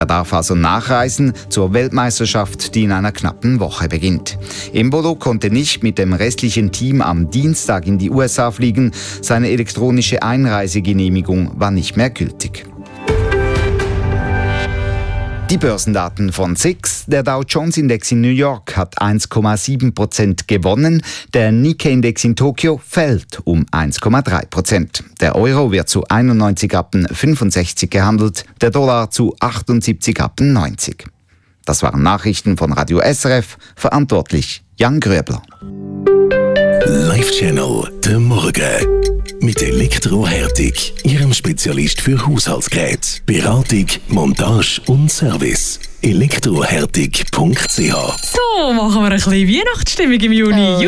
Er darf also nachreisen zur Weltmeisterschaft, die in einer knappen Woche beginnt. Embolo konnte nicht mit dem restlichen Team am Dienstag in die USA fliegen. Seine elektronische Einreisegenehmigung war nicht mehr gültig. Die Börsendaten von SIX. Der Dow Jones Index in New York hat 1,7% gewonnen. Der Nikkei-Index in Tokio fällt um 1,3%. Der Euro wird zu 91,65 gehandelt, der Dollar zu 78,90. Das waren Nachrichten von Radio SRF, verantwortlich Jan Gröbler. Live-Channel «Der Morgen» mit Elektrohärtig, Ihrem Spezialist für Haushaltsgeräte, Beratung, Montage und Service. elektrohärtig.ch. So, machen wir ein bisschen Weihnachtsstimmung im Juni.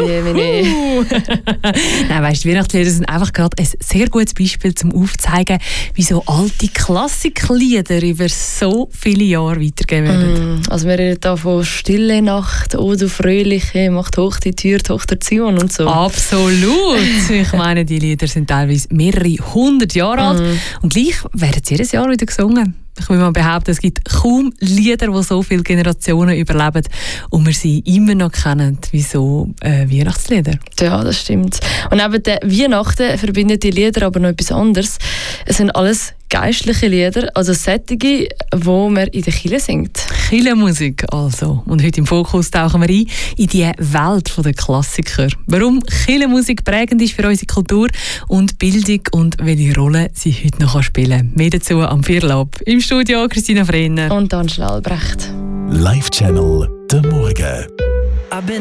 Nein, weißt du, Weihnachtslieder sind einfach gerade ein sehr gutes Beispiel, um aufzuzeigen, wie so alte Klassiklieder über so viele Jahre weitergehen werden. Also wir reden hier von «Stille Nacht», «O du Fröhliche», «Macht hoch die Tür, Tochter Zion» und so. Absolut! Ich meine, die Lieder sind teilweise mehrere 100 Jahre alt und gleich werden sie jedes Jahr wieder gesungen. Ich will mal behaupten, es gibt kaum Lieder, die so viele Generationen überleben und wir sie immer noch kennen wie so Weihnachtslieder. Ja, das stimmt. Und neben den Weihnachten verbinden die Lieder aber noch etwas anderes. Es sind alles geistliche Lieder, also solche, die man in der Kirche singt. Kirchenmusik also. Und heute im Fokus tauchen wir ein in die Welt der Klassiker. Warum Kirchenmusik prägend ist für unsere Kultur und Bildung und welche Rolle sie heute noch spielen kann. Mehr dazu am Vierlab. Im Studio Christina Frenner und Angela Albrecht. Live-Channel «Der Morgen».